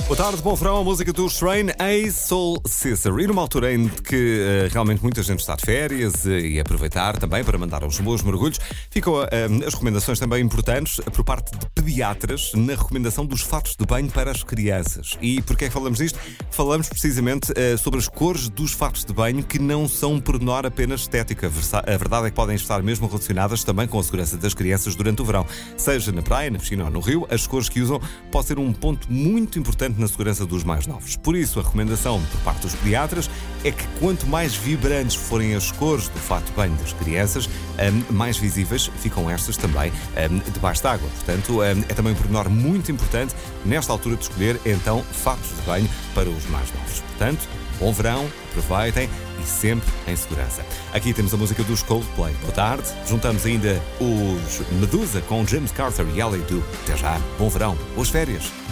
Boa tarde, bom verão, a música do Strain, A Soul Sister. E numa altura em que realmente muita gente está de férias e aproveitar também para mandar uns bons mergulhos, ficam as recomendações também importantes por parte de pediatras na recomendação dos fatos de banho para as crianças. E porquê é que falamos disto? Falamos precisamente sobre as cores dos fatos de banho, que não são um pormenor apenas estética. A verdade é que podem estar mesmo relacionadas também com a segurança das crianças durante o verão. Seja na praia, na piscina ou no rio, as cores que usam podem ser um ponto muito importante na segurança dos mais novos. Por isso, a recomendação por parte dos pediatras é que quanto mais vibrantes forem as cores do fato de banho das crianças, mais visíveis ficam estas também debaixo d'água. Portanto, é também um pormenor muito importante nesta altura de escolher, então, fatos de banho para os mais novos. Portanto, bom verão, aproveitem e sempre em segurança. Aqui temos a música dos Coldplay. Boa tarde. Juntamos ainda os Medusa com James Carter e Ellie do Até já. Bom verão. Boas férias.